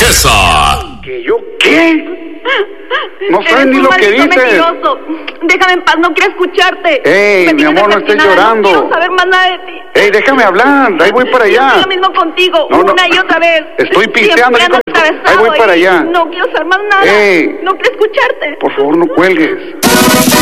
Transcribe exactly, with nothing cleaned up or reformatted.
Turquesa. ¿Que yo qué? No sabes Eres ni un lo que maldito dices. mentiroso. Déjame en paz, no quiero escucharte. Ey, Me mi tienes amor, no estés decepcionada, llorando. No quiero saber más nada de ti. Ey, déjame hablar, ahí voy para Yo allá. estoy lo mismo contigo, No, no. una y otra vez. Estoy pisteando Siempre aquí andas con- atravesado ahí voy para y allá. No quiero saber más nada. Ey. No quiero escucharte. Por favor, no cuelgues.